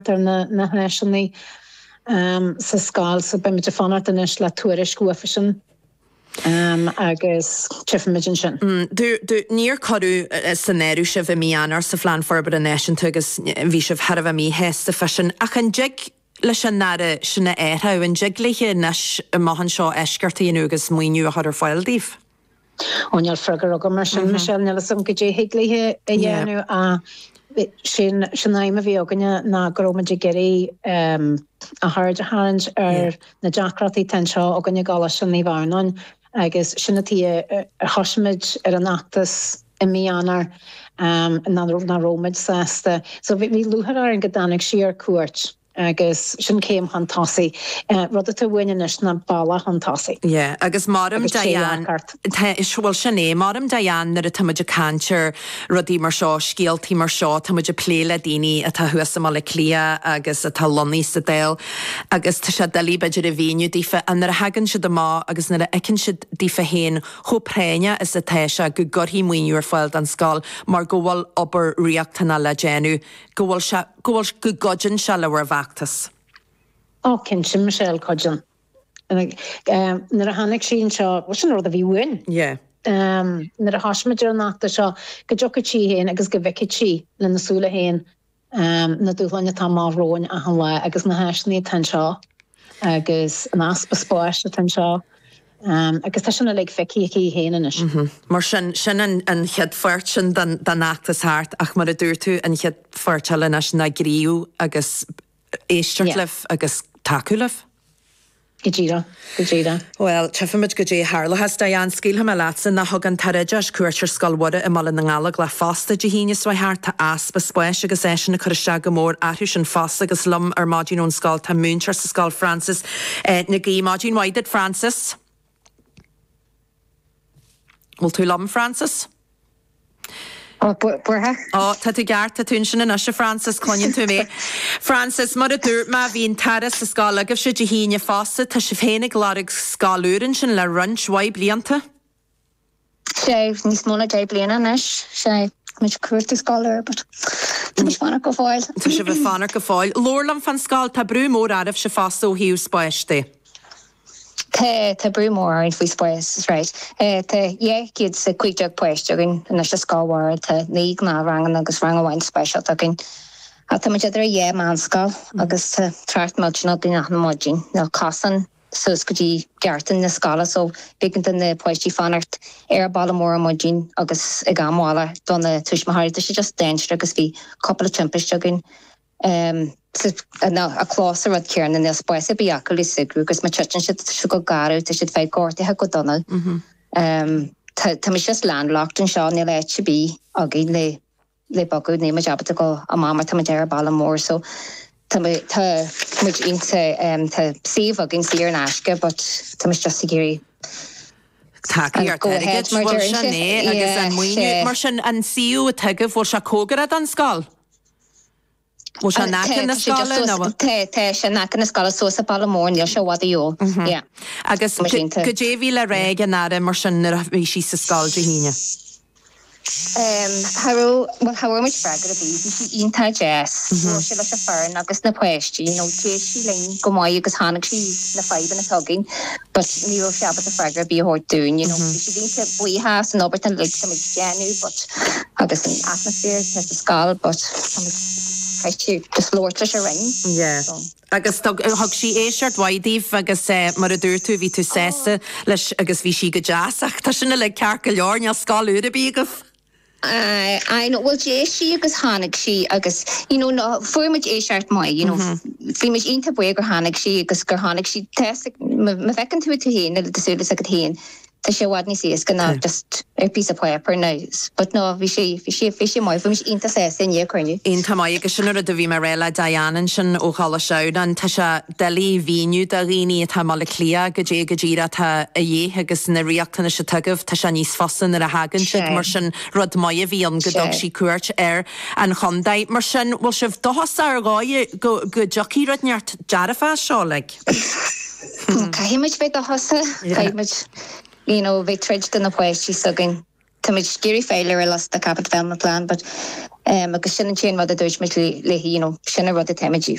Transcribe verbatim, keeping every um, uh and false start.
na na haisinaí um, sa scáil sa be meidir fanart inis le tuairis gofasin. Um, agus trifimidin sin. Mm, du, du, níor corú uh, san éirú sibh a mí anar sa flean forbar a nation tu agus bhí sibh harh a mí hesta fashion ach an jig le sin nara sinna étha an jig leiche nes a mahan seo eisgartaí inú agus muoinú a chuir fáildíh. Óneal fragar agam mar sin Michelle Nelson go dé hiiglaithe a dhéanú a sin sin aimime bhí aganne na gorómaide geirí um, a hard a hand ar yeah. na deacrataí ten seo aganne gála sin ní bharnan agus sinnatí a thoismid ar an achtas i mí anar um, na, na rómid sásta. So bhí mí luthar ar an godanig siar cuairt agus sin céim hantásaí. Uh, rud a bhaineis na balla hantásaí. Yeah, agus marm Diane, bhfuil sin é, marm Diane nar a tamidir cantir rudí mar seo, scialtaí mar seo, tamidir pléile daoine a tá thuasa má le clia agus a tá lonaí sa déil, agus tá sé dalí beidir a bhíniu dífa, a nar a hagann siad amá agus nar a ecinn siad dífa héin cho préine is a téise go gurthaí muoinú ar fáil an scáil, mar go bhfuil obair riachtainna le déanú, go bhfuil se go bhfuil go godin se le bhar bhachtas. Ó, cin sin Michelle Codjan. Nar a hannig sin seo, bhil sin rud a bhí uin. Yeah. Um, nar a hasmaidir an nachta seo, go jocha tí héin agus go bheice tí le na súla héin um, na dúhlainne tá má róin a han le agus na haisnaí ten seo agus an aspa spáis a ten seo. Um, agus tá sinna le feici í héanaan is. Mar sin sin an chead fuirt sin den nachtas háart ach mar a dúir tú an chead fuirteile is na gríú agus éisteartlih agus takeúlah. Gidíra, gidíra. Well, trefimid go dé Harla has Diane scíilha me látsan na thugan taréide as cuairtir scalwada i mala na ngála le fásta de híine swaithart tá aspa spáis agus é sin na chuiriste go mór athú sin fásta agus lum ar mádín ón scáil tá múntar sa scáil Francis eh, na gí mádín waidid Francis. Will tú lum Francis? Oh, buirtha? Oh, tá tú gart tá tún sin in se Francis conin tú mé. Francis, mar a dúirt má bhín taras sa scáil agah si de híine fásta tá si fénig lárig scáúrin sin le runch waib blianta? sé níos móna dé bliana is sé muid cuairta scáir, but tá mis fanna go fáil. Tá si bh fanna go fáil. Lórlam fan scáil tá brú mór arah se fásta ó hiú spáiste. Tá tá brú mór in faoi spáis, right. Tá dhéiciid sa cuiideag poisteagin in is scáhhar tá ní ná rangan agus rangháin spéisialt agin. A tá muid idir dhé man scáil agus tá trácht máidna duine nach na móidín nó casan sus go dtí geartan na scála so bigin den na poistí fanart ar balla mór móidín agus i gámála donna tuismathir tá sé just déintre agus bhí couple of timpisteagin. Um, na a chlás rud cearna na spáise bíacail í sigrú gus mar tuin si go garú tá si fé gcóirtaithe go donna. Tá mis just landlocht an seo ní leit se bí a gé le le bagú ní mar jobba go a mámar tá déir balla mór so tá muid inte tá síomh a gin síar an aisce, but tá mis just géirí. Takeí ar teigid bhil sin é agus an muoine mar sin an síú a teigeh bhil se cógarad an scáil. Was she nakin na scala no? Te te she nakin na scala so sa Palomór níl se wad yo. Yeah. Agus go dé bhí le réig an ara mar sin ar bhí sí sa scáil de híine. Um, Harú, well, harú muid fregar a bí, bhí sí ionta jazz, so sé le se fearn agus na poistí, nó té sí lein go mai agus hánig sí na faiban na tugin, but ní ó seabat a fregar bí hort dún, you know, bhí sí dínta buíhas an obert an lig sa muid genu, but agus an atmosphere, te sa scáil, but Actually, just lower to a ring. Yeah. So. Agus thug sí éisiart waidíh agus mar a dúir tú bhí tú sésa leis agus bhí si go jaasach tá sinna le cear go leor neal scáúra bígah. I know, well, dé sí agus hánig sí agus, you know, no, fuimiid éisiart mai, you know, bhí muid ionta buig gur hánig sí agus gur hánig sí test, ma fecinn tú tú héin, le desúlas a go héin. Tá sé bhhad ní sí is gná just ar pí a paper nós, but no, bhí sé bhí sé fi sé mai bhí mis ionta sé sin dhé chuirniu. Aon tá mai agus sinnar a do bhí mar réile Diane sin ó chala seodan tá se delí víniu a rií tá mala clia go dé go ddíra tá a dhé agus na riachtainna se tugah tá se níos fosan ar a hagan si mar sin rud mai a bhí an godog sí cuairt ar an chundaid mar sin bhfuil sibh dohas ar gáid go go jocí rud neart dearafá seo le. Caiimiid bheith a hosa, caiimiid you know, we trudged in the poistí sugin. Tá muid scéirí féilear las the Capit Velma plan, but agus sinna chéan rud a dúirt me le sinna rud a teimiidí